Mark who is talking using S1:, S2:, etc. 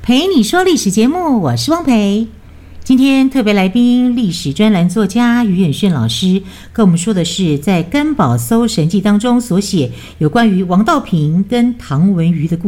S1: 陪你说历史节目，我是汪培。今天特别来宾，历史专栏作家于远炫老师跟我们说的是，在《根宝搜神记》当中所写有关于王道平跟唐文瑜的故